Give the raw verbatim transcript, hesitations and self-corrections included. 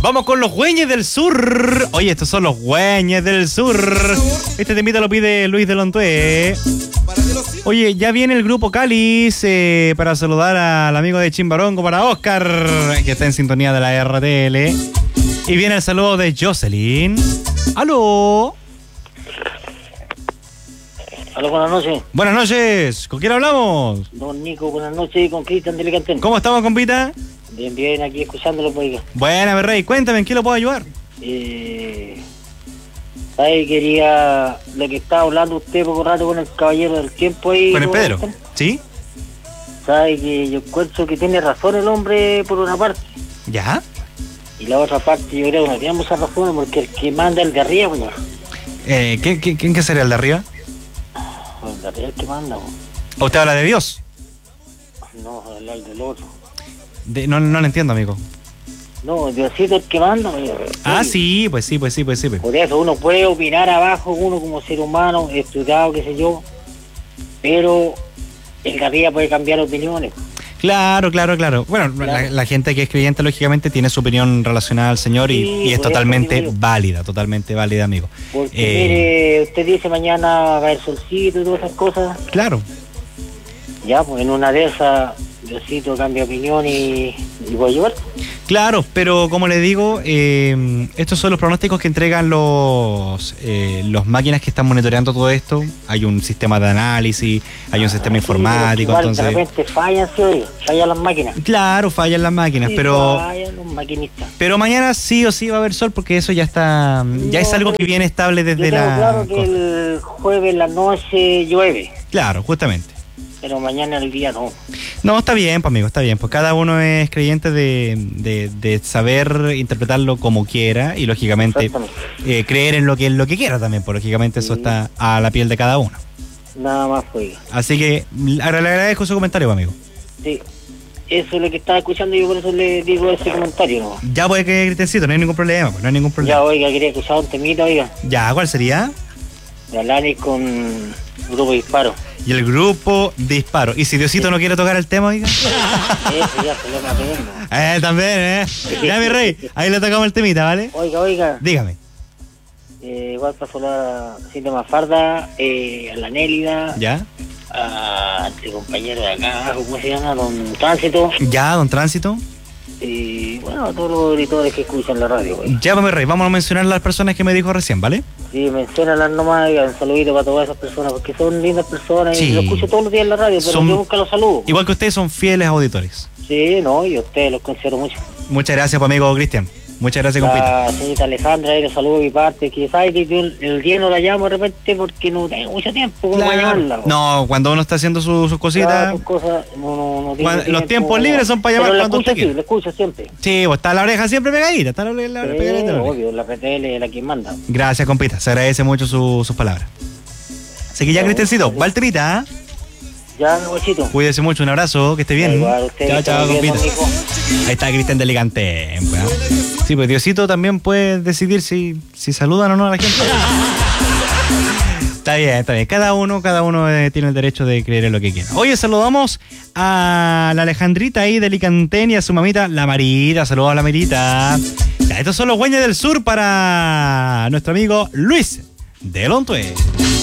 Vamos con los Güeñes del Sur. Oye, estos son los Güeñes del Sur. Este temita lo pide Luis de Lontué. Oye, ya viene el grupo Cáliz eh, para saludar al amigo de Chimbarongo, para Oscar, que está en sintonía de la R T L. Y viene el saludo de Jocelyn. ¡Aló! Aló, buenas noches. Buenas noches. ¿Con quién hablamos? Don Nico, buenas noches, con Cristian de Licantén. ¿Cómo estamos, compita? Bien, bien, aquí escuchándolo, pues. Buena, mi rey. Cuéntame, ¿en qué lo puedo ayudar? Eh... ¿Sabe? Quería... Lo que estaba hablando usted poco rato con el caballero del tiempo ahí. ¿Con el Pedro? ¿Sí? ¿Sabe? Que yo encuentro que tiene razón el hombre por una parte. ¿Ya? Y la otra parte yo creo que no tiene muchas razones porque el que manda es el de arriba, pues. Eh, ¿qué, qué, ¿Quién que sería el de arriba? El de arriba es el que manda, pues. ¿Usted habla de Dios? No, el del otro. De, no, no lo entiendo, amigo. No, Diosito es el que manda, pues. Ah, sí, pues sí, pues sí, pues sí. Pues. Por eso uno puede opinar abajo, uno como ser humano, estudiado, qué sé yo, pero el de arriba puede cambiar opiniones. Claro, claro, claro. Bueno, claro. La, la gente que es creyente, lógicamente, tiene su opinión relacionada al Señor y, sí, y es totalmente válida, totalmente válida, amigo. Porque, eh, mire, usted dice mañana va a haber solcito y todas esas cosas. Claro. Ya, pues en una de esas, Diosito cambia opinión y, y voy a llevar. Claro, pero como les digo, eh, estos son los pronósticos que entregan los eh, los máquinas que están monitoreando todo esto. Hay un sistema de análisis, hay un sistema ah, informático, sí, entonces... De repente fallan, sí, oye, fallan las máquinas. Claro, fallan las máquinas, sí, pero... fallan los maquinistas. Pero mañana sí o sí va a haber sol porque eso ya está... Ya no, es algo que viene estable desde yo tengo la... claro que cosa. El jueves en la noche llueve. Claro, justamente. Pero mañana el día no. No, está bien, pues amigo, está bien. Pues cada uno es creyente de, de, de saber interpretarlo como quiera y lógicamente eh, creer en lo que, en lo que quiera también, pues lógicamente sí. Eso está a la piel de cada uno. Nada más, pues. Así que le agradezco su comentario, amigo. Sí, eso es lo que estaba escuchando y yo por eso le digo ese comentario, ¿no? Ya puede que Cristiancito, no hay ningún problema, pues, no hay ningún problema. Ya, oiga, quería escuchar un temita, oiga. Ya, ¿cuál sería? De Alanis con Grupo Disparo. Y el grupo Disparo. ¿Y si Diosito sí. no quiere tocar el tema, oiga? Eso ya se lo va pidiendo. Eh, también, ¿eh? Ya, mi rey, ahí le tocamos el temita, ¿vale? Oiga, oiga. Dígame. Eh, igual para sonar a Cinta Mafarda, eh, a la Nélida. ¿Ya? A este compañero de acá, ¿cómo se llama? Don Tránsito. ¿Ya, Don Tránsito? Y bueno, a todos los auditores que escuchan la radio, güey. Ya, mi rey, vamos a mencionar las personas que me dijo recién, ¿vale? Sí, menciónalas nomás, un saludito para todas esas personas, porque son lindas personas sí. y lo escucho todos los días en la radio, pero son... yo nunca los saludo. Igual que ustedes son fieles auditores. Sí, no, y a ustedes los considero mucho. Muchas gracias, pues, amigo Cristian. Muchas gracias, compita. La señorita Alejandra, ahí le saludo de mi parte, que sabe que yo el día no la llamo de repente porque no tengo mucho tiempo, ¿cómo claro. voy a llamarla? No, cuando uno está haciendo sus su cositas... Claro, sus cosas, no, no, no cuando, tiempo, los tiempos no, libres son para llamar cuando usted quiera. Sí, lo escucho siempre. Sí, pues está la oreja siempre pegadita, está la oreja sí, pegadita. Obvio, la R T L es la que manda. Gracias, compita, se agradece mucho su, sus palabras. Así que ya, Cristiancito, va el temita, ¿eh? Ya, huesito. Cuídese mucho, un abrazo, que esté bien. Igual, usted, chao, chao, compita. Ahí está Cristian de Licantén. Sí, pues Diosito también puede decidir si, si saludan o no a la gente. Está bien, está bien. Cada uno, cada uno eh, tiene el derecho de creer en lo que quiera. Oye, saludamos a la Alejandrita ahí de Licantén y a su mamita, la Marita. Saludos a la Marita. Ya, estos son los Güeñes del Sur para nuestro amigo Luis de Lontué.